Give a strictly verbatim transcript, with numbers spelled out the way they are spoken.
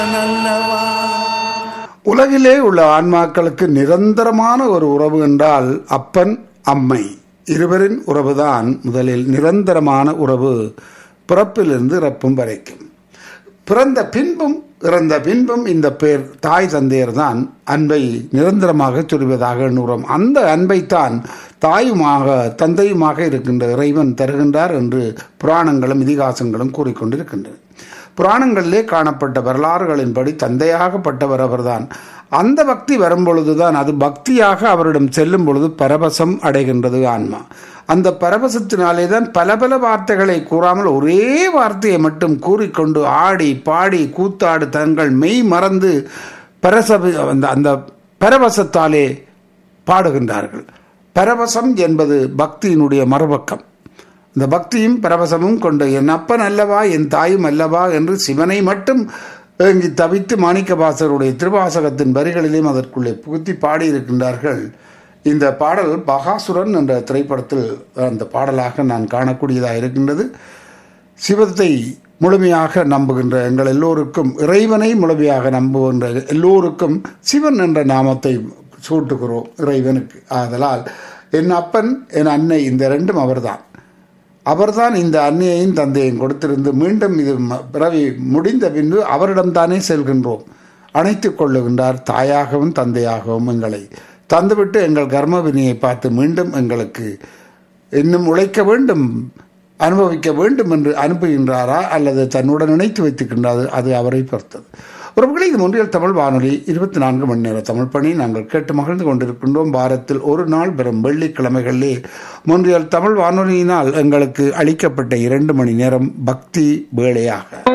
உலகிலே உள்ள ஆன்மாக்களுக்கு நிரந்தரமான ஒரு உறவு என்றால் அப்பன் அம்மை இருவரின் உறவுதான் முதலில் நிரந்தரமான உறவு, பிறப்பிலிருந்து இறப்பும் வரைக்கும். பிறந்த பின்பும் இறந்த பின்பும் இந்த பேர் தாய் தந்தையர் தான் அன்பை நிரந்தரமாக சொல்வதாக எண்ணுகிறோம். அந்த அன்பைத்தான் தாயுமாக தந்தையுமாக இருக்கின்ற இறைவன் தருகின்றார் என்று புராணங்களும் இதிகாசங்களும் கூறிக்கொண்டிருக்கின்றன. புராணங்களிலே காணப்பட்ட வரலாறுகளின்படி தந்தையாகப்பட்டவர் அவர்தான். அந்த பக்தி வரும்பொழுதுதான் அது பக்தியாக அவரிடம் செல்லும் பொழுது பரவசம் அடைகின்றது ஆன்மா. அந்த பரவசத்தினாலே தான் பல பல வார்த்தைகளை கூறாமல் ஒரே வார்த்தையை மட்டும் கூறிக்கொண்டு ஆடி பாடி கூத்தாடு தங்கள் மெய் மறந்து பரசப அந்த அந்த பரவசத்தாலே பாடுகின்றார்கள். பரவசம் என்பது பக்தியினுடைய மறுபக்கம். இந்த பக்தியும் பரவசமும் கொண்டு என் அப்பன் அல்லவா என் தாயும் அல்லவா என்று சிவனை மட்டும் ஏங்கி தவித்து மாணிக்கவாசகருடைய திருவாசகத்தின் வரிகளிலும் அதற்குள்ளே புகுத்தி பாடியிருக்கின்றார்கள். இந்த பாடல் பகாசுரன் என்ற திரைப்படத்தில் அந்த பாடலாக நான் காணக்கூடியதாக இருக்கின்றது. சிவத்தை முழுமையாக நம்புகின்ற எங்கள் எல்லோருக்கும், இறைவனை முழுமையாக நம்புகின்ற எல்லோருக்கும் சிவன் என்ற நாமத்தை சூட்டுகிறோம் இறைவனுக்கு. ஆதலால் என் அப்பன் என் அன்னை இந்த ரெண்டும் அவர்தான். அவர்தான் இந்த அன்னையையும் தந்தையையும் கொடுத்திருந்து மீண்டும் இது பிறவி முடிந்த பின்பு அவரிடம்தானே செல்கின்றோம். அணைத்துக் கொள்ளுகின்றார் தாயாகவும் தந்தையாகவும் எங்களை தந்துவிட்டு எங்கள் கர்மவினியை பார்த்து மீண்டும் எங்களுக்கு இன்னும் உழைக்க வேண்டும் அனுபவிக்க வேண்டும் என்று அனுப்புகின்றாரா அல்லது தன்னுடன் இணைத்து வைத்துக்கின்றார், அது அவரை பொறுத்தது. ஒருவர்களே, இது மொன்றியல் தமிழ் வானொலி இருபத்தி நான்கு மணி நேர தமிழ் பணி நாங்கள் கேட்டு மகிழ்ந்து கொண்டிருக்கின்றோம். வாரத்தில் ஒரு நாள் பெறும் வெள்ளிக்கிழமைகளிலே மொன்றியல் தமிழ் வானொலியினால் எங்களுக்கு அளிக்கப்பட்ட இரண்டு மணி நேரம் பக்தி வேளையாக